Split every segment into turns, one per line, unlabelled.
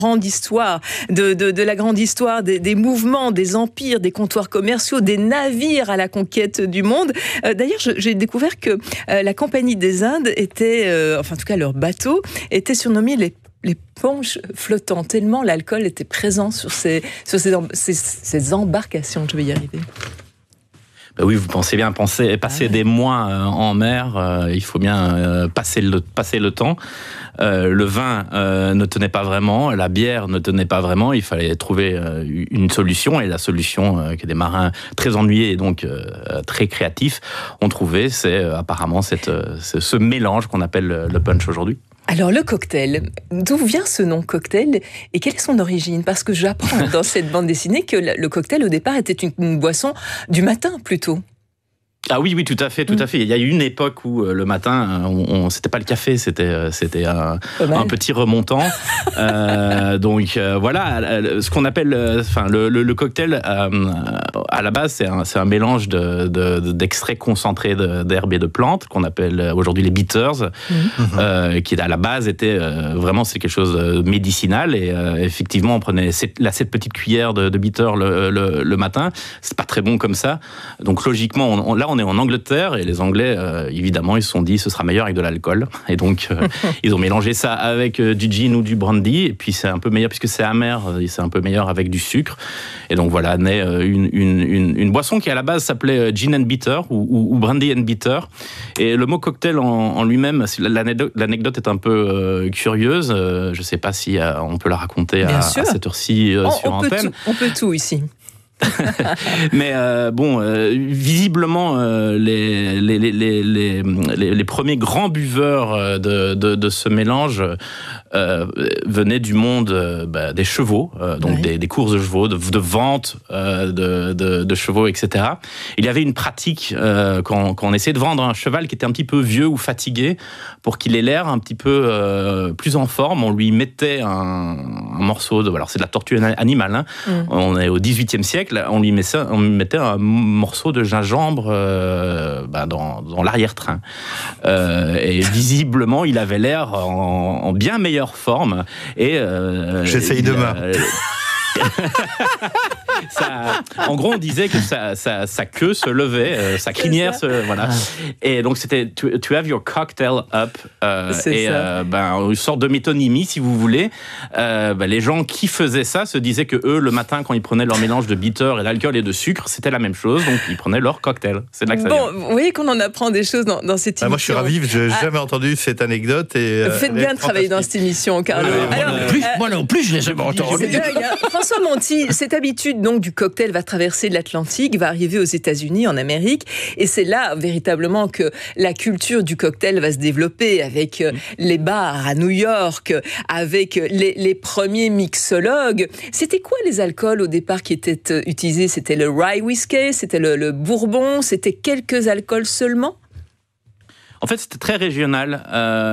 grande histoire, de la grande histoire des mouvements, des empires, des comptoirs commerciaux, des navires à la conquête du monde. D'ailleurs, j'ai découvert que la Compagnie des Indes était, enfin en tout cas leur bateau, était surnommé les ponches flottantes, tellement l'alcool était présent sur ces embarcations. Je vais y arriver.
Ben oui, vous pensez bien passer des mois en mer, il faut bien passer le temps. Le vin ne tenait pas vraiment, la bière ne tenait pas vraiment, il fallait trouver une solution, et la solution que des marins très ennuyés et donc très créatifs ont trouvé, c'est apparemment ce mélange qu'on appelle le punch aujourd'hui.
Alors le cocktail, d'où vient ce nom cocktail et quelle est son origine? Parce que j'apprends dans cette bande dessinée que le cocktail au départ était une boisson du matin plutôt.
Ah oui, tout à fait. Il y a eu une époque où le matin, c'était pas le café, c'était un petit remontant. Donc voilà, ce qu'on appelle, le cocktail à la base, c'est un mélange d'extraits concentrés d'herbes et de plantes qu'on appelle aujourd'hui les bitters, qui à la base était vraiment c'est quelque chose de médicinal, et effectivement on prenait cette petite cuillère de bitter le matin. C'est pas très bon comme ça, donc logiquement là on est en Angleterre, et les Anglais, évidemment, ils se sont dit ce sera meilleur avec de l'alcool. Et donc, ils ont mélangé ça avec du gin ou du brandy, et puis c'est un peu meilleur, puisque c'est amer, c'est un peu meilleur avec du sucre. Et donc voilà, naît une boisson qui à la base s'appelait gin and bitter, ou brandy and bitter. Et le mot cocktail en lui-même, l'anecdote est un peu curieuse. Je ne sais pas si on peut la raconter à cette heure-ci sur antenne.
On peut tout ici.
Mais visiblement, les premiers grands buveurs de ce mélange venaient du monde des chevaux, donc des courses de chevaux, de vente de chevaux, etc. Il y avait une pratique quand on essayait de vendre un cheval qui était un petit peu vieux ou fatigué, pour qu'il ait l'air un petit peu plus en forme, on lui mettait un morceau alors c'est de la tortue animale, on est au XVIIIe siècle. On lui mettait un morceau de gingembre dans l'arrière-train. Et visiblement, il avait l'air en bien meilleure forme.
J'essaye demain.
En gros, on disait que sa queue se levait, sa crinière voilà. Et donc c'était to have your cocktail up, une sorte de métonymie, si vous voulez. Les gens qui faisaient ça se disaient que eux, le matin, quand ils prenaient leur mélange de bitter et d'alcool et de sucre, c'était la même chose, donc ils prenaient leur cocktail. C'est de là que ça vient.
Vous voyez qu'on en apprend des choses dans cette émission.
Moi, je suis ravi, je n'ai jamais entendu cette anecdote.
Faites bien de travailler dans cette émission, Carlo.
Moi non plus, je l'ai jamais entendu.
C'est dingue, hein. François Monti, cette habitude donc du cocktail va traverser l'Atlantique, va arriver aux États-Unis, en Amérique, et c'est là véritablement que la culture du cocktail va se développer, avec les bars à New York, avec les premiers mixologues. C'était quoi les alcools au départ qui étaient utilisés? C'était le rye whiskey, c'était le bourbon, c'était quelques alcools seulement?
En fait, c'était très régional.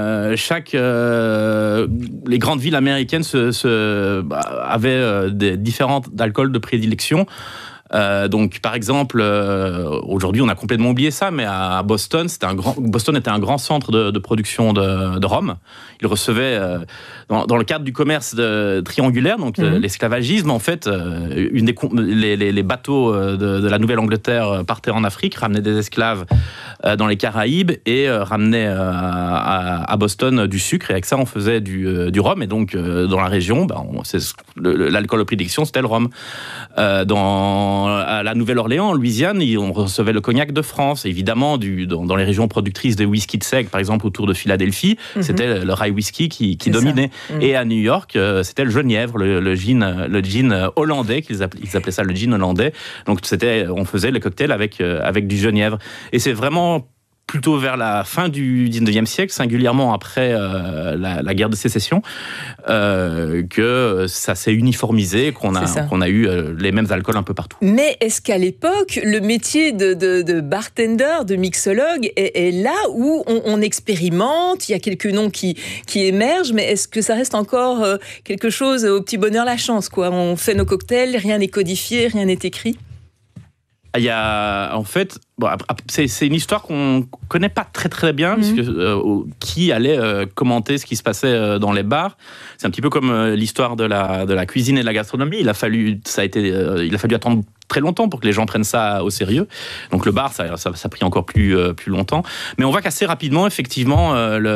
Les grandes villes américaines avaient des différentes alcools de prédilection. Donc, par exemple, aujourd'hui, on a complètement oublié ça, mais à Boston, Boston était un grand centre de production de rhum. Il recevait, dans le cadre du commerce triangulaire, donc l'esclavagisme, en fait, les bateaux de la Nouvelle-Angleterre partaient en Afrique, ramenaient des esclaves dans les Caraïbes et ramenaient à Boston du sucre, et avec ça, on faisait du rhum. Et donc, dans la région, l'alcool de prédilection, c'était le rhum. À la Nouvelle-Orléans, en Louisiane, on recevait le cognac de France. Évidemment, dans les régions productrices de whisky de seigle, par exemple autour de Philadelphie, c'était le rye whisky qui dominait. Et à New York, c'était le genièvre, le gin hollandais, ils appelaient ça le gin hollandais. Donc on faisait le cocktail avec du genièvre. Et c'est vraiment plutôt vers la fin du 19e siècle, singulièrement après la guerre de sécession, que ça s'est uniformisé, qu'on a eu les mêmes alcools un peu partout.
Mais est-ce qu'à l'époque, le métier de bartender, de mixologue, est là où on expérimente, il y a quelques noms qui émergent, mais est-ce que ça reste encore quelque chose au petit bonheur la chance, quoi? On fait nos cocktails, rien n'est codifié, rien n'est écrit?
Il y a, en fait, c'est une histoire qu'on connaît pas très très bien, puisque qui allait commenter ce qui se passait dans les bars. C'est un petit peu comme l'histoire de la cuisine et de la gastronomie. Il a fallu attendre très longtemps pour que les gens prennent ça au sérieux. Donc le bar, ça a pris encore plus longtemps. Mais on voit qu'assez rapidement, effectivement,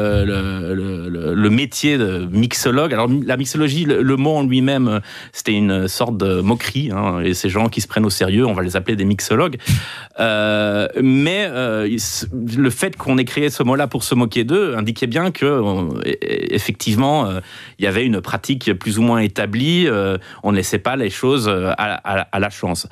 le métier de mixologue. Alors la mixologie, le mot en lui-même, c'était une sorte de moquerie. Et ces gens qui se prennent au sérieux, on va les appeler des mixologues. Mais le fait qu'on ait créé ce mot-là pour se moquer d'eux indiquait bien que, effectivement, il y avait une pratique plus ou moins établie. On ne laissait pas les choses à la chance.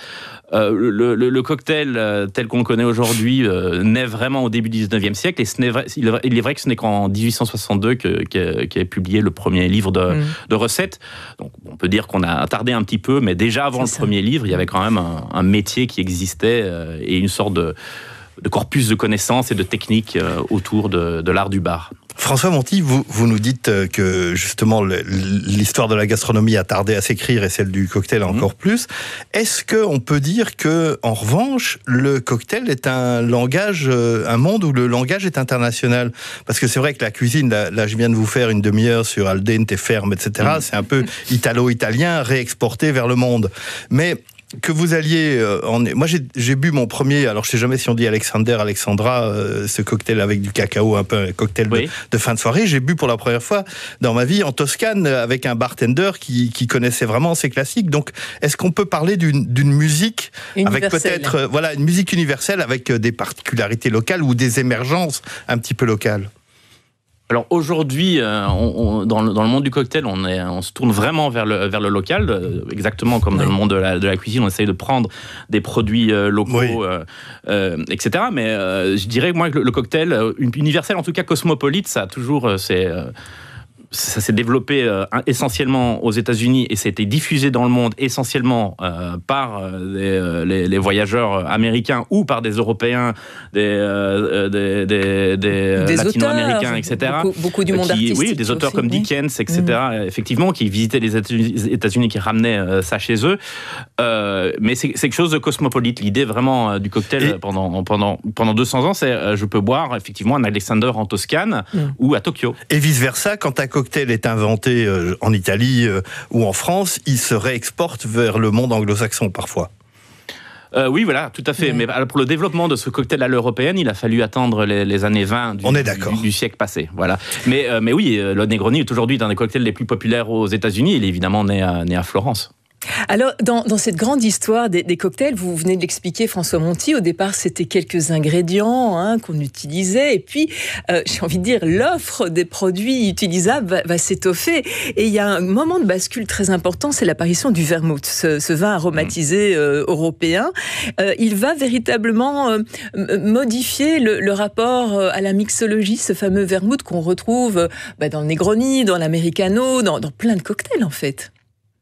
Le cocktail tel qu'on le connaît aujourd'hui naît vraiment au début du 19e siècle, et il est vrai que ce n'est qu'en 1862 qu'est publié le premier livre de recettes. Donc on peut dire qu'on a tardé un petit peu, mais déjà avant le premier livre, il y avait quand même un métier qui existait et une sorte de corpus de connaissances et de techniques autour de l'art du bar.
François Monti, vous nous dites que justement l'histoire de la gastronomie a tardé à s'écrire et celle du cocktail encore plus. Est-ce qu'on peut dire que, en revanche, le cocktail est un monde où le langage est international? Parce que c'est vrai que la cuisine, là je viens de vous faire une demi-heure sur al dente, ferme, etc. C'est un peu italo-italien réexporté vers le monde. Mais que vous alliez moi j'ai bu mon premier, alors je sais jamais si on dit Alexandra, ce cocktail avec du cacao, un peu un cocktail de fin de soirée. J'ai bu pour la première fois dans ma vie en Toscane avec un bartender qui connaissait vraiment ces classiques. Donc est-ce qu'on peut parler d'une musique avec peut-être une musique universelle avec des particularités locales ou des émergences un petit peu locales?
Alors aujourd'hui, dans le monde du cocktail, on se tourne vraiment vers le local, exactement comme dans le monde de la cuisine. On essaye de prendre des produits locaux, etc. Mais je dirais moi que le cocktail universel, en tout cas cosmopolite, ça a toujours ça s'est développé essentiellement aux États-Unis et ça a été diffusé dans le monde essentiellement par les voyageurs américains ou par des Européens, des latino-américains, etc.
Beaucoup du monde artistique.
Oui, des auteurs aussi, comme Dickens, etc. Effectivement, qui visitaient les États-Unis, qui ramenaient ça chez eux. Mais c'est quelque chose de cosmopolite. L'idée vraiment du cocktail pendant 200 ans, c'est je peux boire effectivement un Alexander en Toscane ou à Tokyo.
Et vice-versa, quand un cocktail est inventé en Italie ou en France, il se réexporte vers le monde anglo-saxon parfois.
Oui, voilà, tout à fait. Mais pour le développement de ce cocktail à l'européenne, il a fallu attendre les années 20 du siècle passé. Voilà. Mais oui, le Negroni est aujourd'hui un des cocktails les plus populaires aux États-Unis. Il est évidemment né à Florence.
Alors, dans cette grande histoire des cocktails, vous venez de l'expliquer, François Monti, au départ, c'était quelques ingrédients qu'on utilisait, et puis, j'ai envie de dire, l'offre des produits utilisables va s'étoffer. Et il y a un moment de bascule très important, c'est l'apparition du vermouth, ce vin aromatisé européen. Il va véritablement modifier le rapport à la mixologie, ce fameux vermouth qu'on retrouve dans le Negroni, dans l'americano, dans plein de cocktails, en fait.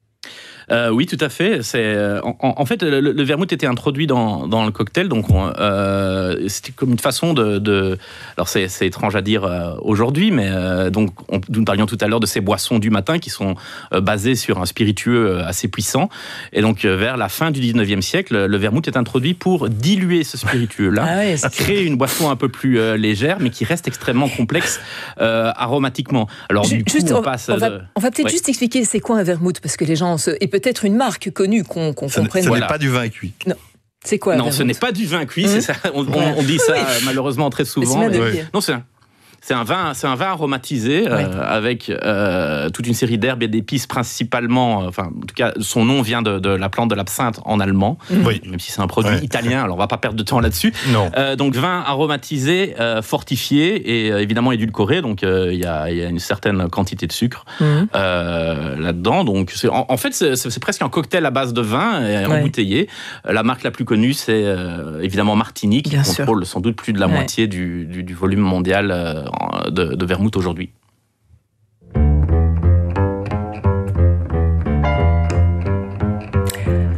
Oui, tout à fait. En fait, le vermouth était introduit dans le cocktail, donc c'était comme une façon alors c'est étrange à dire aujourd'hui, mais donc nous parlions tout à l'heure de ces boissons du matin qui sont basées sur un spiritueux assez puissant, et donc vers la fin du 19e siècle, le vermouth est introduit pour diluer ce spiritueux-là, créer une boisson un peu plus légère, mais qui reste extrêmement complexe aromatiquement. Alors
on va peut-être juste expliquer c'est quoi un vermouth, parce que les gens et peut-être une marque connue qu'on comprenne.
Ce n'est pas du vin cuit.
Non. C'est quoi?
Non, ce n'est pas du vin cuit. C'est ça. On dit ça malheureusement très souvent. Non, c'est un vin aromatisé avec toute une série d'herbes et d'épices principalement. Enfin, en tout cas, son nom vient de la plante de l'absinthe en allemand, même si c'est un produit italien. Alors, on va pas perdre de temps là-dessus.
Non.
Donc, vin aromatisé, fortifié et évidemment édulcoré. Donc, il y a une certaine quantité de sucre là-dedans. Donc, en fait, c'est presque un cocktail à base de vin embouteillé. La marque la plus connue, c'est évidemment Martini, qui contrôle sans doute plus de la moitié du volume mondial de vermouth aujourd'hui.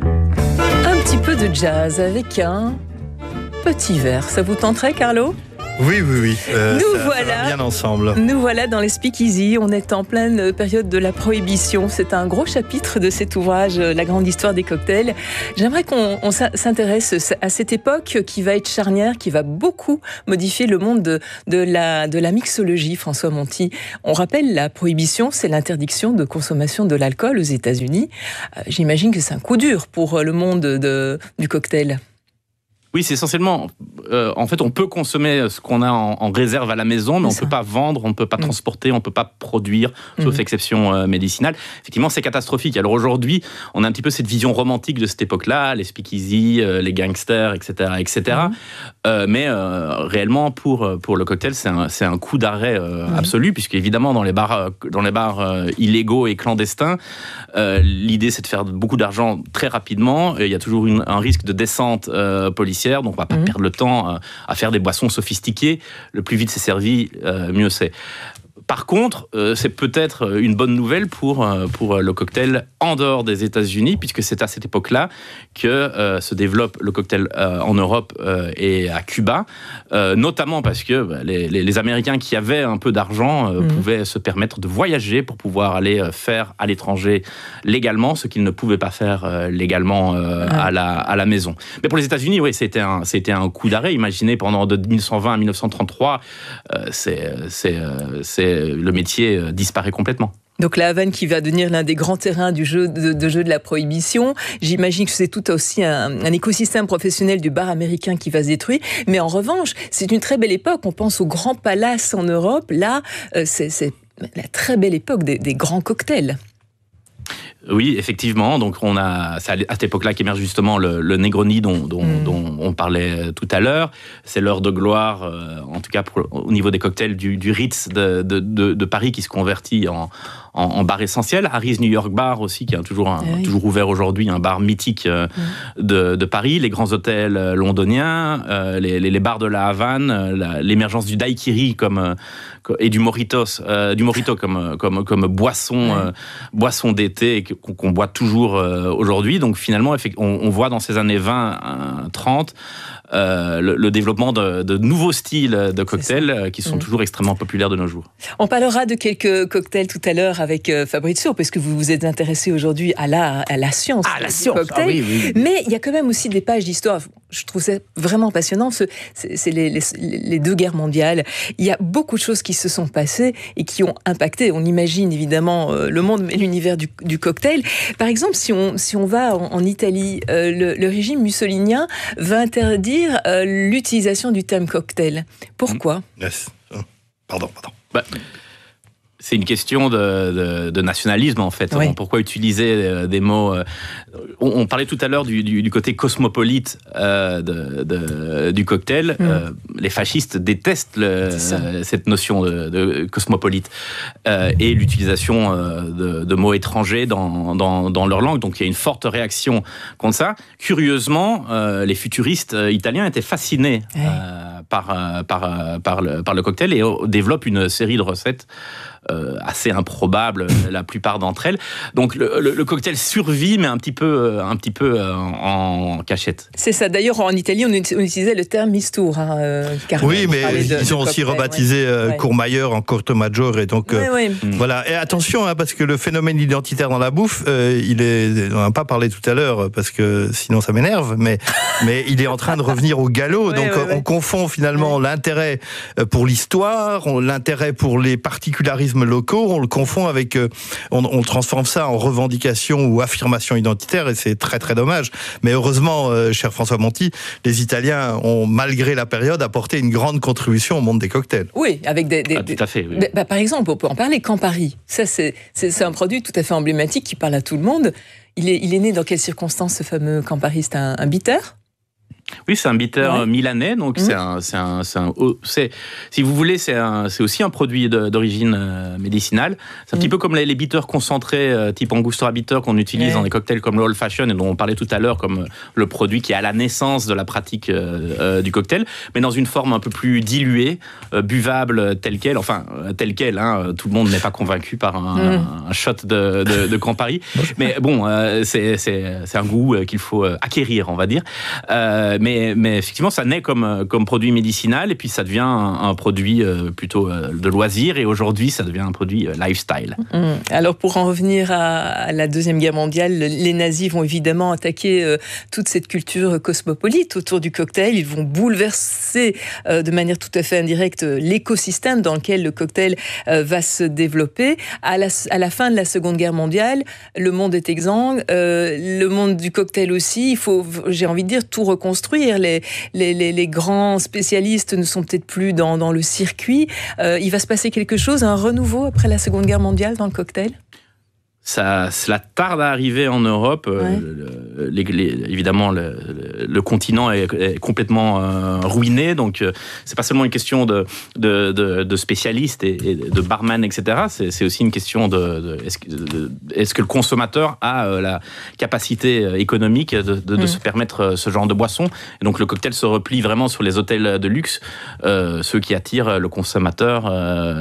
Un petit peu de jazz avec un petit verre. Ça vous tenterait, Carlo ?
Oui.
Nous
ça
voilà
va bien ensemble.
Nous voilà dans les Speakeasy. On est en pleine période de la prohibition. C'est un gros chapitre de cet ouvrage, La grande histoire des cocktails. J'aimerais qu'on s'intéresse à cette époque qui va être charnière, qui va beaucoup modifier le monde de la mixologie, François Monti. On rappelle, la prohibition, c'est l'interdiction de consommation de l'alcool aux États-Unis. J'imagine que c'est un coup dur pour le monde du cocktail.
Oui, c'est essentiellement, en fait, on peut consommer ce qu'on a en réserve à la maison, mais on ne peut pas vendre, on ne peut pas transporter, on ne peut pas produire, sauf exception médicinale. Effectivement, c'est catastrophique. Alors aujourd'hui, on a un petit peu cette vision romantique de cette époque-là, les speakeasy, les gangsters, etc., etc. Mais réellement, pour le cocktail, c'est un coup d'arrêt absolu, puisque évidemment, dans les bars illégaux et clandestins, l'idée, c'est de faire beaucoup d'argent très rapidement. Il y a toujours un risque de descente policière. Donc on ne va pas perdre le temps à faire des boissons sophistiquées. Le plus vite c'est servi, mieux c'est. Par contre, c'est peut-être une bonne nouvelle pour le cocktail en dehors des États-Unis, puisque c'est à cette époque-là que se développe le cocktail en Europe et à Cuba, notamment parce que les Américains qui avaient un peu d'argent pouvaient se permettre de voyager pour pouvoir aller faire à l'étranger légalement, ce qu'ils ne pouvaient pas faire légalement à la maison. Mais pour les États-Unis, oui, c'était un coup d'arrêt. Imaginez, pendant de 1920 à 1933, le métier disparaît complètement.
Donc la Havane qui va devenir l'un des grands terrains du jeu de la prohibition. J'imagine que c'est tout aussi un écosystème professionnel du bar américain qui va se détruire. Mais en revanche, c'est une très belle époque. On pense aux grands palaces en Europe. Là, c'est la très belle époque des grands cocktails.
Oui, effectivement. Donc c'est à cette époque-là qu'émerge justement le Negroni dont on parlait tout à l'heure. C'est l'heure de gloire, en tout cas au niveau des cocktails du Ritz de Paris, qui se convertit en bar essentiel. Harry's New York Bar aussi, qui est toujours ouvert aujourd'hui, un bar mythique de Paris. Les grands hôtels londoniens, les bars de la Havane, l'émergence du daiquiri et du morito comme boisson d'été qu'on boit toujours aujourd'hui. Donc finalement, on voit dans ces années 20-30 le développement de nouveaux styles de cocktails qui sont toujours extrêmement populaires de nos jours.
On parlera de quelques cocktails tout à l'heure avec Fabrizio, parce que vous vous êtes intéressé aujourd'hui à la science du cocktail. Oui. Mais il y a quand même aussi des pages d'histoire. Je trouve ça vraiment passionnant. C'est les deux guerres mondiales. Il y a beaucoup de choses qui se sont passées et qui ont impacté. On imagine évidemment le monde, mais l'univers du cocktail. Par exemple, si on va en Italie, le régime mussolinien va interdire l'utilisation du terme cocktail. Pourquoi ?
Pardon.
C'est une question de nationalisme, en fait. Oui. Pourquoi utiliser des mots... On parlait tout à l'heure du côté cosmopolite du cocktail. Les fascistes détestent cette notion de cosmopolite et l'utilisation de mots étrangers dans leur langue. Donc il y a une forte réaction contre ça. Curieusement, les futuristes italiens étaient fascinés par le cocktail et développent une série de recettes assez improbable, la plupart d'entre elles. Donc le cocktail survit, mais un petit peu en cachette.
C'est ça. D'ailleurs, en Italie, on utilisait le terme mistour.
Oui, mais ils ont aussi rebaptisé Courmayeur en Corto Maggiore. Et donc, voilà. Et attention, parce que le phénomène identitaire dans la bouffe, on n'en a pas parlé tout à l'heure, parce que sinon ça m'énerve, mais il est en train de revenir au galop. Donc, on confond finalement l'intérêt pour l'histoire, l'intérêt pour les particularismes locaux, on le confond avec, on transforme ça en revendication ou affirmation identitaire, et c'est très très dommage. Mais heureusement, cher François Monti, les Italiens ont, malgré la période, apporté une grande contribution au monde des cocktails.
Oui, avec
tout à fait. Oui.
Par exemple, on peut en parler, Campari. Ça, c'est un produit tout à fait emblématique qui parle à tout le monde. Il est né dans quelles circonstances, ce fameux Campari ? C'est un bitter ?
Oui, c'est un bitter milanais, donc si vous voulez, c'est aussi un produit d'origine médicinale. C'est un petit peu comme les bitters concentrés type Angostura bitter qu'on utilise dans des cocktails comme le Old Fashion et dont on parlait tout à l'heure comme le produit qui est à la naissance de la pratique du cocktail, mais dans une forme un peu plus diluée, buvable tel quel. Enfin, tel quel, tout le monde n'est pas convaincu par un shot de Campari. Mais bon, c'est un goût qu'il faut acquérir, on va dire. mais effectivement, ça naît comme produit médicinal et puis ça devient un produit plutôt de loisir et aujourd'hui, ça devient un produit lifestyle.
Alors, pour en revenir à la Deuxième Guerre mondiale, les nazis vont évidemment attaquer toute cette culture cosmopolite autour du cocktail. Ils vont bouleverser de manière tout à fait indirecte l'écosystème dans lequel le cocktail va se développer. À la fin de la Seconde Guerre mondiale, le monde est exsangue, le monde du cocktail aussi. Il faut, j'ai envie de dire, tout reconstruire. Les grands spécialistes ne sont peut-être plus dans le circuit. Il va se passer quelque chose, un renouveau après la Seconde Guerre mondiale dans le cocktail ?
Cela tarde à arriver en Europe. Évidemment, le continent est complètement ruiné. Donc, c'est pas seulement une question de spécialistes et de barman, etc. C'est aussi une question est-ce que le consommateur a la capacité économique de se permettre ce genre de boisson. Et donc, le cocktail se replie vraiment sur les hôtels de luxe, ceux qui attirent le consommateur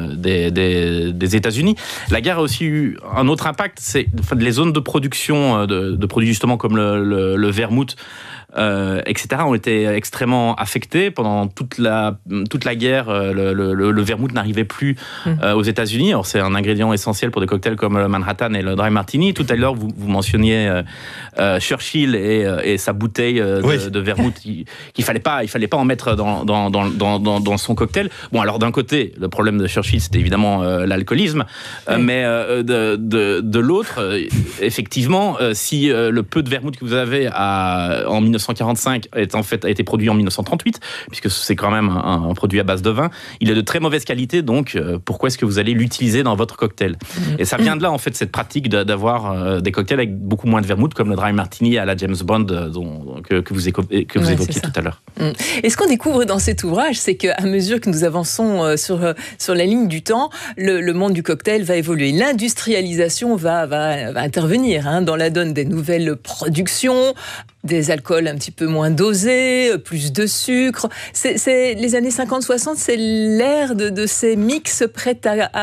des États-Unis. La guerre a aussi eu un autre impact. C'est les zones de production de produits justement comme le vermouth, etc. ont été extrêmement affectés pendant toute la guerre. Le vermouth n'arrivait plus aux États-Unis. Alors c'est un ingrédient essentiel pour des cocktails comme le Manhattan et le Dry Martini. Tout à l'heure vous mentionniez Churchill et sa bouteille de vermouth qu'il fallait pas en mettre dans son cocktail. Bon, alors d'un côté le problème de Churchill c'était évidemment l'alcoolisme, mais de l'autre effectivement si le peu de vermouth que vous avez en 1945 a été produit en 1938, puisque c'est quand même un produit à base de vin. Il est de très mauvaise qualité, donc pourquoi est-ce que vous allez l'utiliser dans votre cocktail ? Et ça vient de là, en fait, cette pratique d'avoir des cocktails avec beaucoup moins de vermouth, comme le Dry Martini à la James Bond que vous évoquiez tout à l'heure.
Et ce qu'on découvre dans cet ouvrage, c'est qu'à mesure que nous avançons sur la ligne du temps, le monde du cocktail va évoluer. L'industrialisation va intervenir dans la donne des nouvelles productions, des alcools un petit peu moins dosés, plus de sucre. C'est les années 50-60, c'est l'ère de ces mix prêts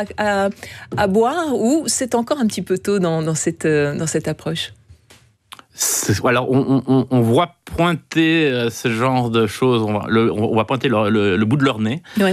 à boire, ou c'est encore un petit peu tôt dans cette approche ?
Alors, on voit pointer ce genre de choses, on va pointer le bout de leur nez. Oui.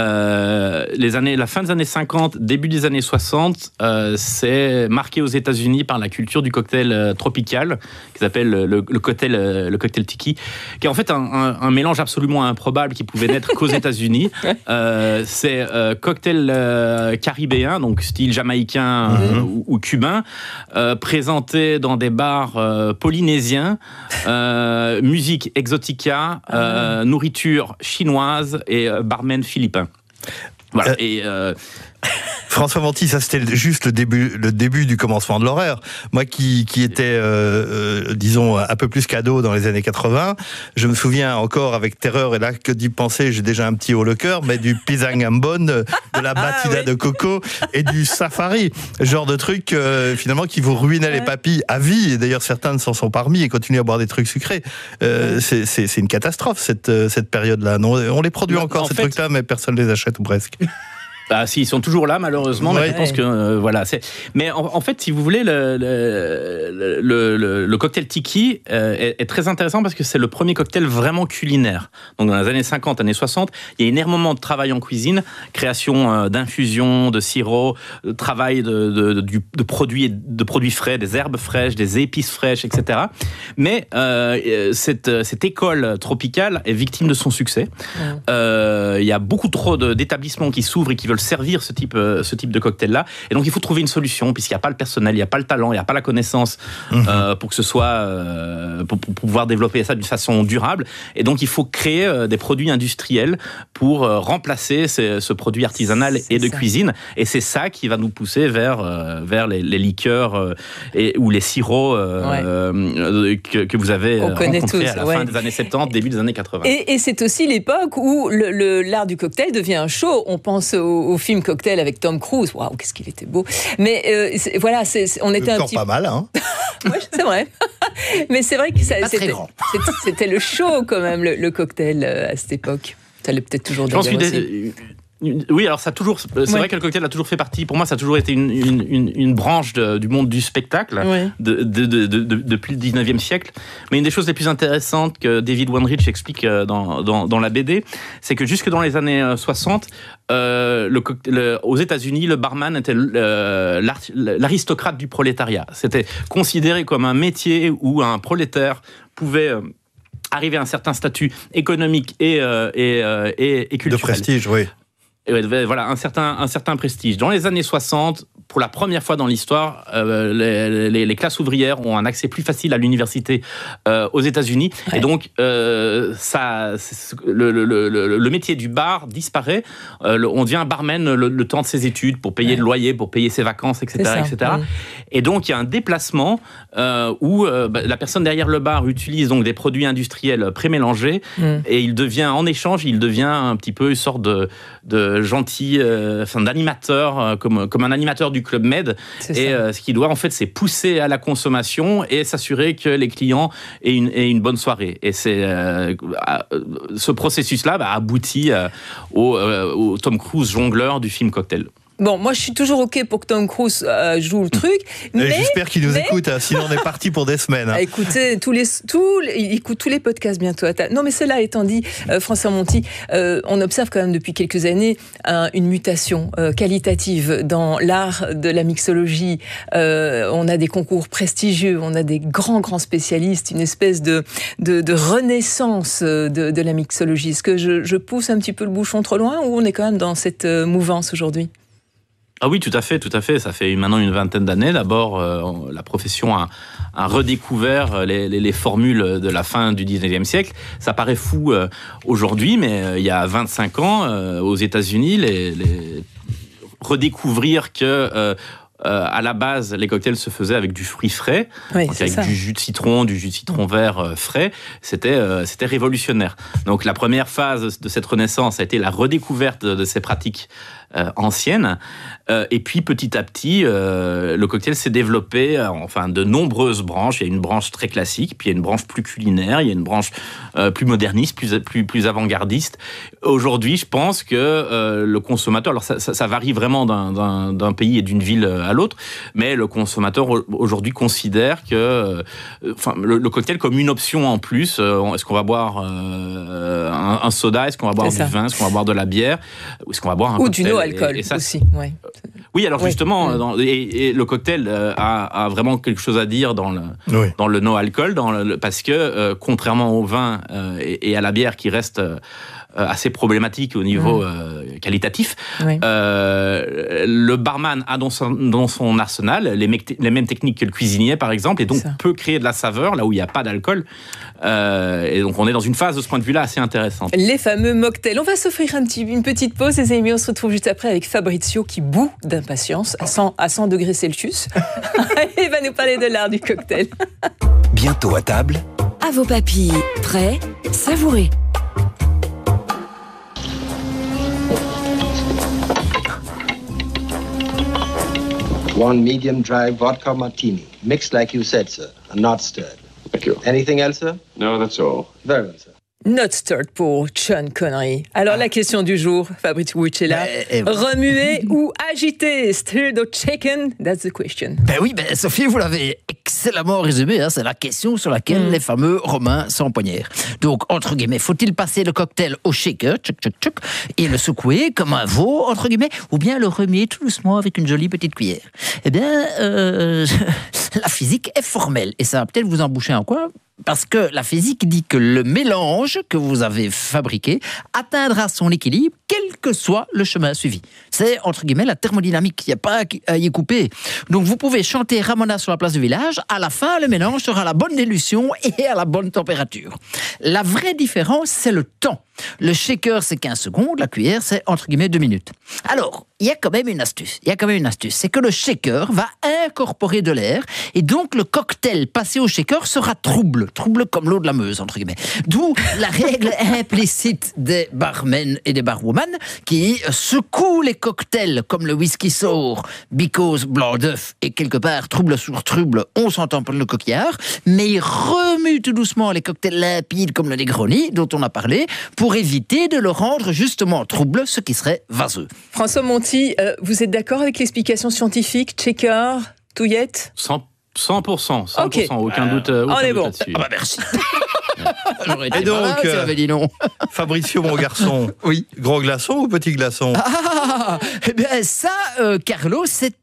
La fin des années 50, début des années 60, c'est marqué aux États-Unis par la culture du cocktail tropical, qui s'appelle le cocktail tiki, qui est en fait un mélange absolument improbable qui pouvait n'être qu'aux États-Unis. C'est cocktail caribéen, donc style jamaïcain ou cubain, présenté dans des bars polynésiens, musique exotica, nourriture chinoise et barman philippin. Voilà.
François Manty, ça c'était juste le début du commencement de l'horaire. Moi qui était, disons, un peu plus cadeau dans les années 80, je me souviens encore avec terreur, et là que d'y penser, j'ai déjà un petit haut le cœur, mais du pisang ambon, de la batida de coco et du safari. Genre de truc finalement qui vous ruinait les papilles à vie. Et d'ailleurs certains ne s'en sont pas remis et continuent à boire des trucs sucrés. C'est une catastrophe cette période-là. Non, on les produit encore ces trucs-là, mais personne les achète ou presque.
Ah si, ils sont toujours là malheureusement, mais je pense que voilà. Mais en fait, si vous voulez, le cocktail tiki est très intéressant parce que c'est le premier cocktail vraiment culinaire. Donc dans les années 50, années 60, il y a énormément de travail en cuisine, création d'infusions, de sirops, travail de produits frais, des herbes fraîches, des épices fraîches, etc. Mais cette école tropicale est victime de son succès. Il y a beaucoup trop d'établissements qui s'ouvrent et qui veulent servir ce type de cocktail-là. Et donc, il faut trouver une solution, puisqu'il n'y a pas le personnel, il n'y a pas le talent, il n'y a pas la connaissance pour que ce soit... pour pouvoir développer ça d'une façon durable. Et donc, il faut créer des produits industriels pour remplacer ce produit artisanal et de cuisine. Et c'est ça qui va nous pousser vers les liqueurs ou les sirops que vous avez rencontrés à la fin des années 70, début des années 80.
Et c'est aussi l'époque où l'art du cocktail devient un show. On pense au film Cocktail avec Tom Cruise. Waouh, qu'est-ce qu'il était beau. Mais voilà, on était un petit...
pas mal, hein.
Oui, c'est vrai. Mais c'est vrai que c'était le show quand même, le cocktail à cette époque. Ça l'est peut-être toujours d'ailleurs aussi.
Oui, alors ça a toujours. C'est vrai que le cocktail a toujours fait partie. Pour moi, ça a toujours été une branche du monde du spectacle depuis le 19e siècle. Mais une des choses les plus intéressantes que David Wondrich explique dans la BD, c'est que jusque dans les années 60, aux États-Unis, le barman était l'aristocrate du prolétariat. C'était considéré comme un métier où un prolétaire pouvait arriver à un certain statut économique et culturel.
De prestige, oui.
Voilà, un certain prestige. Dans les années 60, pour la première fois dans l'histoire, les classes ouvrières ont un accès plus facile à l'université aux États-Unis. Ouais. Et donc, le métier du bar disparaît. On devient barman le temps de ses études, pour payer le loyer, pour payer ses vacances, etc. etc. Ouais. Et donc, il y a un déplacement où la personne derrière le bar utilise donc des produits industriels prémélangés et il devient, en échange, un petit peu une sorte de gentil, d'animateur, comme un animateur du Club Med. Ce qu'il doit, en fait, c'est pousser à la consommation et s'assurer que les clients aient une bonne soirée. Et ce processus-là aboutit au Tom Cruise jongleur du film Cocktail.
Bon, moi, je suis toujours OK pour que Tom Cruise joue le truc. Mais
j'espère qu'il nous écoute, sinon on est parti pour des semaines.
Écoutez, il écoute tous les podcasts bientôt. Non, mais cela étant dit, François Monti, on observe quand même depuis quelques années une mutation qualitative dans l'art de la mixologie. On a des concours prestigieux, on a des grands spécialistes, une espèce de renaissance de la mixologie. Est-ce que je pousse un petit peu le bouchon trop loin ou on est quand même dans cette mouvance aujourd'hui ?
Ah oui, tout à fait. Ça fait maintenant une vingtaine d'années. D'abord, la profession a redécouvert les formules de la fin du 19e siècle. Ça paraît fou aujourd'hui, mais il y a 25 ans, aux États-Unis, redécouvrir que... à la base, les cocktails se faisaient avec du fruit frais, avec du jus de citron vert frais. C'était révolutionnaire. Donc la première phase de cette renaissance a été la redécouverte de ces pratiques anciennes. Et puis petit à petit, le cocktail s'est développé de nombreuses branches. Il y a une branche très classique, puis il y a une branche plus culinaire, il y a une branche plus moderniste, plus avant-gardiste. Aujourd'hui, je pense que le consommateur, alors ça varie vraiment d'un pays et d'une ville à l'autre, mais le consommateur aujourd'hui considère que le cocktail comme une option en plus. Est-ce qu'on va boire un soda, est-ce qu'on va boire du vin, est-ce qu'on va boire de la bière, ou est-ce qu'on va boire un cocktail,
du no-alcool aussi.
Oui, alors justement, et le cocktail a vraiment quelque chose à dire dans le no-alcool, parce que contrairement au vin et à la bière qui reste assez problématique au niveau qualitatif, le barman a dans son arsenal les mêmes techniques que le cuisinier, par exemple, et donc peut créer de la saveur là où il n'y a pas d'alcool. Et donc on est dans une phase de ce point de vue-là assez intéressante.
Les fameux mocktails. On va s'offrir une petite pause, les amis. On se retrouve juste après avec Fabrizio qui bout d'impatience à 100 degrés Celsius. Il va nous parler de l'art du cocktail.
Bientôt à table.
À vos papilles, prêts, savourez.
One medium dry vodka martini, mixed like you said, sir, and not stirred.
Thank you.
Anything else, sir?
No, that's all.
Very well, sir.
Not stirred pour Sean Connery. Alors la question du jour, Fabrizio Wuicella, remuer ou agiter? Stirred or shaken? That's the question.
Sophie, vous l'avez excellemment résumé, c'est la question sur laquelle les fameux Romains s'empoignèrent. Donc, entre guillemets, faut-il passer le cocktail au shaker, et le secouer comme un veau, entre guillemets, ou bien le remuer tout doucement avec une jolie petite cuillère? Eh bien, la physique est formelle, et ça va peut-être vous emboucher un coin, parce que la physique dit que le mélange que vous avez fabriqué atteindra son équilibre, quel que soit le chemin suivi. C'est, entre guillemets, la thermodynamique. Il n'y a pas à y couper. Donc, vous pouvez chanter Ramona sur la place du village. À la fin, le mélange sera à la bonne dilution et à la bonne température. La vraie différence, c'est le temps. Le shaker, c'est 15 secondes. La cuillère, c'est, entre guillemets, 2 minutes. Alors, il y a quand même une astuce. C'est que le shaker va incorporer de l'air. Et donc, le cocktail passé au shaker sera trouble comme l'eau de la Meuse, entre guillemets. D'où la règle implicite des barmen et des barwomen qui secouent les cocktails comme le whisky sour, because blanc d'œuf et quelque part trouble sur trouble, on s'entend pour le coquillard, mais ils remuent tout doucement les cocktails limpides comme le Negroni dont on a parlé pour pour éviter de le rendre justement troubleux, ce qui serait vaseux.
François Monti, vous êtes d'accord avec l'explication scientifique? Checker, touillette?
100%,
Okay.
aucun doute
on est bon.
là-dessus.
Ah bah merci. J'aurais été
Et donc,
malade si elle avait dit non.
Fabricio, mon garçon,
Oui.
gros glaçon ou petit glaçon?
Eh bien ça, Carlo, c'est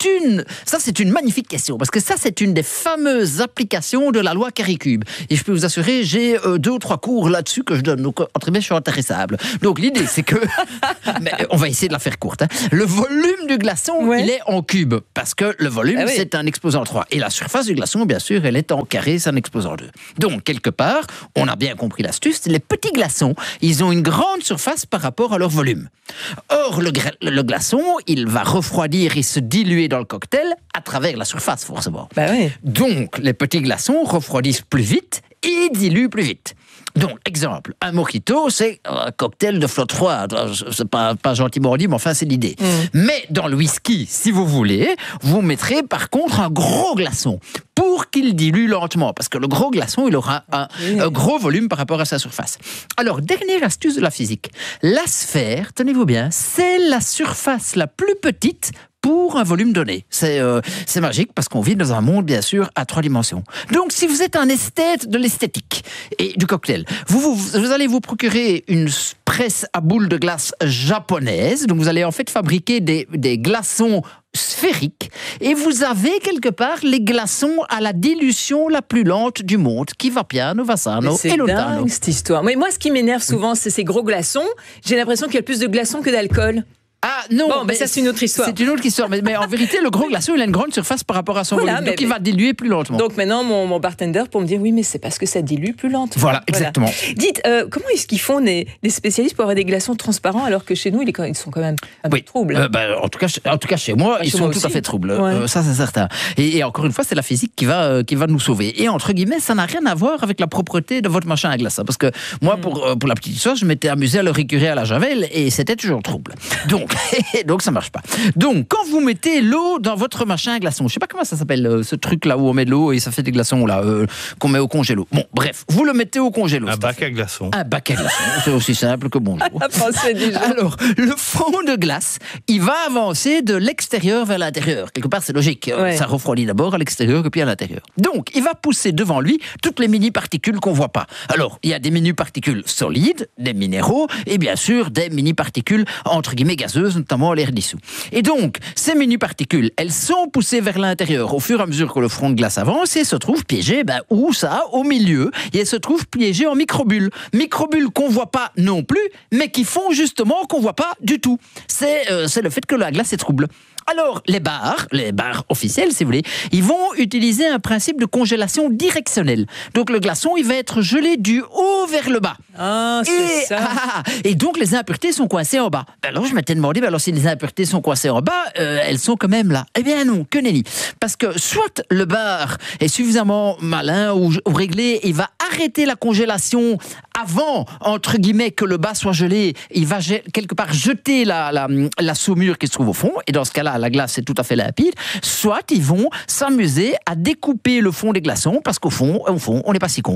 une magnifique question, parce que ça, c'est une des fameuses applications de la loi Carré-Cube. Et je peux vous assurer, j'ai 2 ou 3 cours là-dessus que je donne. Donc, entre guillemets, je suis intéressable. Donc, l'idée, c'est que... mais on va essayer de la faire courte. Hein. Le volume du glaçon, il est en cube, parce que le volume, c'est un exposant 3. Et la surface du glaçon, bien sûr, elle est en carré, c'est un exposant 2. Donc, quelque part, on a bien compris l'astuce, les petits glaçons, ils ont une grande surface par rapport à leur volume. Or, le glaçon, il va refroidir et se diluer dans le cocktail à travers la surface, forcément. Donc, les petits glaçons refroidissent plus vite et diluent plus vite. Donc, exemple, un mojito, c'est un cocktail de flotte froide. C'est pas gentiment dit, mais enfin, c'est l'idée. Mais dans le whisky, si vous voulez, vous mettrez par contre un gros glaçon pour qu'il dilue lentement. Parce que le gros glaçon, il aura un gros volume par rapport à sa surface. Alors, dernière astuce de la physique. La sphère, tenez-vous bien, c'est la surface la plus petite pour un volume donné. C'est magique parce qu'on vit dans un monde, bien sûr, à 3 dimensions. Donc, si vous êtes un esthète de l'esthétique et du cocktail, vous allez vous procurer une presse à boules de glace japonaise. Donc, vous allez en fait fabriquer des glaçons sphériques et vous avez quelque part les glaçons à la dilution la plus lente du monde, qui va piano, va sano et lontano.
C'est dingue cette histoire. Mais moi, ce qui m'énerve souvent, c'est ces gros glaçons. J'ai l'impression qu'il y a plus de glaçons que d'alcool.
Ah non,
bon, mais ça c'est une autre histoire.
C'est une autre histoire, mais en vérité, le gros glaçon, il a une grande surface par rapport à son volume, donc il va diluer plus lentement.
Donc maintenant, mon bartender pour me dire, oui, mais c'est parce que ça dilue plus lentement.
Voilà, exactement.
Dites, comment est-ce qu'ils font les spécialistes pour avoir des glaçons transparents, alors que chez nous, ils sont quand même un peu troubles?
En tout cas, chez moi, ils sont tout à fait troubles. Ça, c'est certain. Et encore une fois, c'est la physique qui va nous sauver. Et entre guillemets, ça n'a rien à voir avec la propreté de votre machin à glace. Parce que moi, pour la petite histoire, je m'étais amusé à le récurer à la javel et c'était toujours trouble. Donc ça marche pas. Donc, quand vous mettez l'eau dans votre machin à glaçons, je sais pas comment ça s'appelle, ce truc là où on met de l'eau et ça fait des glaçons là, qu'on met au congélo. Bon, bref, vous le mettez au congélo.
Un bac à glaçons.
Un bac à glaçons, c'est aussi simple que bonjour.
Déjà.
Alors, le fond de glace, il va avancer de l'extérieur vers l'intérieur. Quelque part, c'est logique. Ça refroidit d'abord à l'extérieur et puis à l'intérieur. Donc, il va pousser devant lui toutes les mini-particules qu'on voit pas. Alors, il y a des mini-particules solides, des minéraux et bien sûr des mini-particules entre guillemets gazeuses, notamment l'air dissous. Et donc, ces mini-particules, elles sont poussées vers l'intérieur au fur et à mesure que le front de glace avance et se trouvent piégées, où ça, au milieu, et elles se trouvent piégées en microbules. Microbules qu'on voit pas non plus, mais qui font justement qu'on voit pas du tout. C'est le fait que la glace est trouble. Alors, les bars officiels, si vous voulez, ils vont utiliser un principe de congélation directionnelle. Donc, le glaçon, il va être gelé du haut vers le bas.
Ah, c'est ça.
Et donc, les impuretés sont coincées en bas. Alors, je m'étais demandé, alors si les impuretés sont coincées en bas, elles sont quand même là. Eh bien non, que nenni. Parce que soit le bar est suffisamment malin ou réglé, il va arrêter la congélation avant, entre guillemets, que le bas soit gelé. Il va quelque part jeter la saumure qui se trouve au fond. Et dans ce cas-là, la glace est tout à fait limpide. Soit ils vont s'amuser à découper le fond des glaçons parce qu'au fond, on n'est pas si con.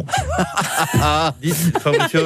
Fabricio,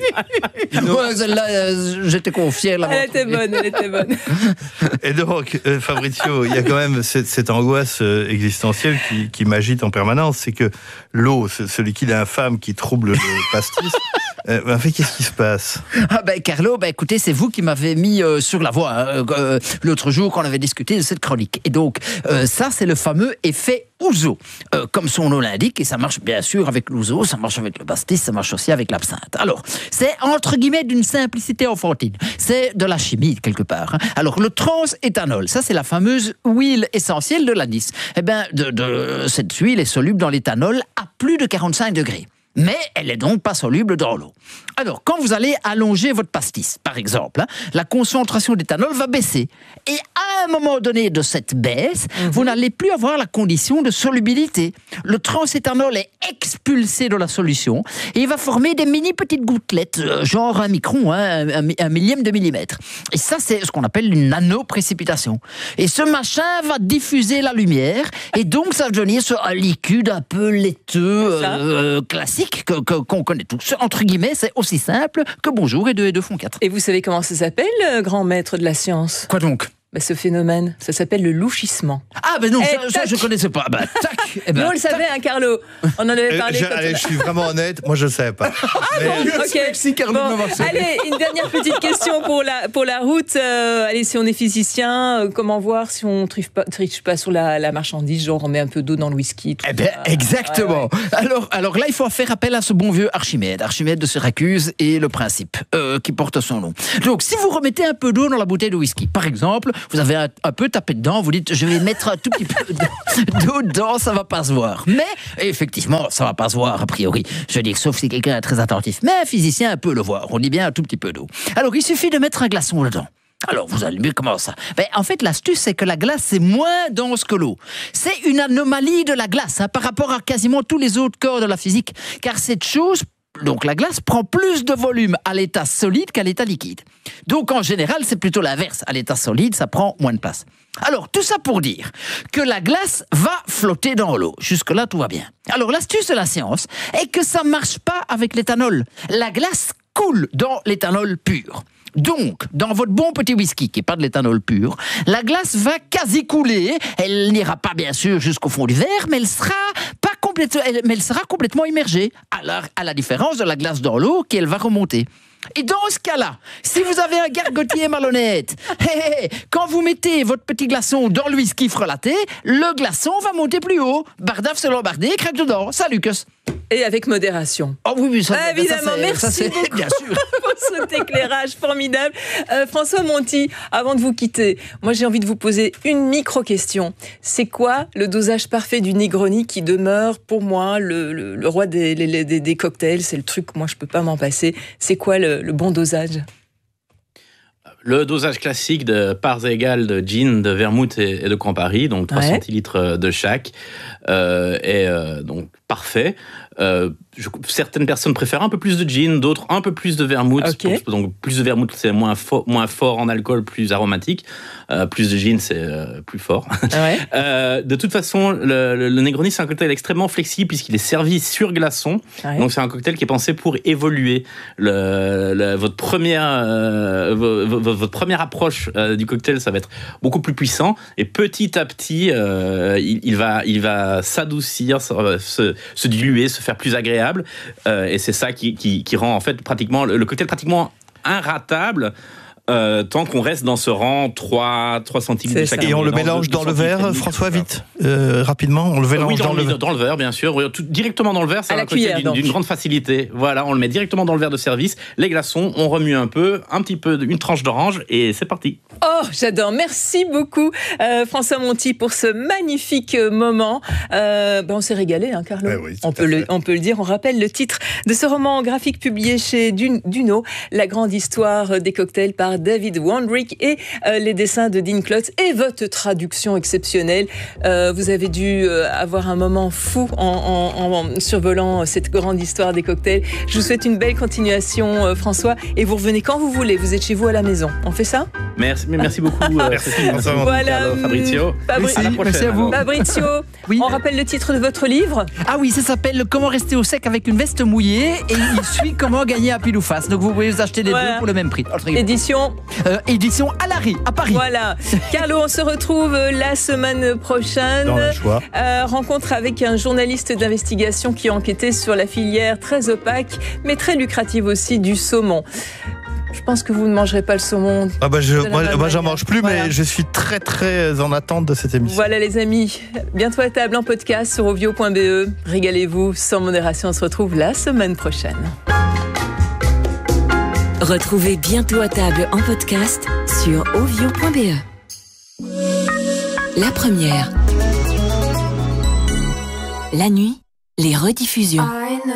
celle-là, j'étais confié.
Elle était bonne.
Et donc, Fabricio, il y a quand même cette angoisse existentielle qui m'agite en permanence, c'est que l'eau, ce liquide infâme qui trouble le pastis, qu'est-ce qui se passe?
Carlo, écoutez, c'est vous qui m'avez mis sur la voie l'autre jour quand on avait discuté de cette chronique. Et donc, ça, c'est le fameux effet ouzo, comme son nom l'indique, et ça marche bien sûr avec l'ouzo, ça marche avec le pastis, ça marche aussi avec l'absinthe. Alors, c'est entre guillemets d'une simplicité enfantine. C'est de la chimie, quelque part. Hein. Alors, le transéthanol, ça c'est la fameuse huile essentielle de l'anis. Eh bien, cette huile est soluble dans l'éthanol à plus de 45 degrés. Mais elle n'est donc pas soluble dans l'eau. Alors, quand vous allez allonger votre pastis, par exemple, la concentration d'éthanol va baisser. Et à un moment donné de cette baisse, vous n'allez plus avoir la condition de solubilité. Le transéthanol est expulsé de la solution et il va former des mini-petites gouttelettes, genre 1 micron, un millième de millimètre. Et ça, c'est ce qu'on appelle une nanoprécipitation. Et ce machin va diffuser la lumière et donc ça va devenir un liquide un peu laiteux, classique, basique qu'on connaît tous. Entre guillemets, c'est aussi simple que bonjour et 2 et 2 font 4.
Et vous savez comment ça s'appelle, grand maître de la science?
Quoi donc?
Ce phénomène, ça s'appelle le louchissement.
Ah ben non, ça je connaissais pas. Bah, tac.
Nous on le savait, hein, Carlo. On en avait parlé.
Je suis vraiment honnête, moi je ne savais pas.
Ok. Bon, allez, une dernière petite question pour la route. Allez, si on est physicien, comment voir si on triche pas sur la marchandise, genre on met un peu d'eau dans le whisky.
Exactement. Ouais. Alors là, il faut faire appel à ce bon vieux Archimède de Syracuse et le principe qui porte son nom. Donc, si vous remettez un peu d'eau dans la bouteille de whisky, par exemple, vous avez un peu tapé dedans, vous dites je vais mettre un tout petit peu d'eau dedans, ça va pas se voir. Mais effectivement, ça va pas se voir a priori. Je dis sauf si quelqu'un est très attentif. Mais un physicien peut le voir. On dit bien un tout petit peu d'eau. Alors il suffit de mettre un glaçon dedans. Alors, vous allez me dire comment ça? En fait, l'astuce, c'est que la glace, c'est moins dense que l'eau. C'est une anomalie de la glace par rapport à quasiment tous les autres corps de la physique. Car cette chose, donc la glace, prend plus de volume à l'état solide qu'à l'état liquide. Donc, en général, c'est plutôt l'inverse. À l'état solide, ça prend moins de place. Alors, tout ça pour dire que la glace va flotter dans l'eau. Jusque-là, tout va bien. Alors, l'astuce de la science est que ça ne marche pas avec l'éthanol. La glace coule dans l'éthanol pur. Donc, dans votre bon petit whisky, qui n'est pas de l'éthanol pur, la glace va quasi couler. Elle n'ira pas, bien sûr, jusqu'au fond du verre, mais elle sera complètement immergée, à la différence de la glace dans l'eau, qui elle va remonter. Et dans ce cas-là, si vous avez un gargotier malhonnête, quand vous mettez votre petit glaçon dans le whisky frelaté, le glaçon va monter plus haut. Bardaf se l'embarder, craque dedans. Salut, Lucas.
Et avec modération.
Oh oui, ça,
évidemment,
ça,
merci beaucoup
bien sûr.
pour cet éclairage formidable. François Monti, avant de vous quitter, moi j'ai envie de vous poser une micro-question. C'est quoi le dosage parfait du Negroni qui demeure pour moi le roi des cocktails? C'est le truc, moi je peux pas m'en passer. C'est quoi le bon dosage?
Le dosage classique de parts égales de gin, de vermouth et de Campari, donc 3 centilitres de chaque, est donc parfait. Certaines personnes préfèrent un peu plus de gin, d'autres un peu plus de vermouth. Okay. Donc plus de vermouth, c'est moins fort en alcool, plus aromatique. Plus de gin, c'est plus fort. Ouais. De toute façon, le Negroni, c'est un cocktail extrêmement flexible puisqu'il est servi sur glaçon. Ouais. Donc c'est un cocktail qui est pensé pour évoluer. Votre première approche du cocktail, ça va être beaucoup plus puissant. Et petit à petit, il va s'adoucir, se diluer, se faire plus agréable. Et c'est ça qui rend en fait le cocktail pratiquement inratable. Tant qu'on reste dans ce rang 3 centilitres de chaque.
Et on le mélange dans le verre, François, vite, rapidement, on le mélange dans le
verre, bien sûr, directement dans le verre, c'est un cocktail d'une grande facilité. Voilà, on le met directement dans le verre de service, les glaçons, on remue un petit peu, une tranche d'orange et c'est parti.
Oh, j'adore, merci beaucoup François Monti pour ce magnifique moment. On s'est régalé, hein, Carlo. Oui, on peut le dire. On rappelle le titre de ce roman graphique publié chez Duno, La grande histoire des cocktails par David Wondrich et les dessins de Dean Klotz et votre traduction exceptionnelle. Vous avez dû avoir un moment fou en survolant cette grande histoire des cocktails. Je vous souhaite une belle continuation, François, et vous revenez quand vous voulez. Vous êtes chez vous à la maison. On fait ça?
Merci beaucoup.
Merci.
Voilà,
Fabrizio.
Merci à vous.
Fabrizio, oui. On rappelle le titre de votre livre?
Ah oui, ça s'appelle Comment rester au sec avec une veste mouillée et il suit Comment gagner à pile ou face. Donc vous pouvez vous acheter les deux pour le même prix.
Édition
Alary à Paris.
Voilà. Carlo, on se retrouve la semaine prochaine.
Dans le choix.
Rencontre avec un journaliste d'investigation qui enquêtait sur la filière très opaque, mais très lucrative aussi du saumon. Je pense que vous ne mangerez pas le saumon.
Moi, j'en mange plus, mais je suis très, très en attente de cette émission.
Voilà, les amis. Bientôt à table en podcast sur ovio.be. Régalez-vous sans modération. On se retrouve la semaine prochaine.
Retrouvez Bientôt à table en podcast sur ovio.be. La première. La nuit, les rediffusions.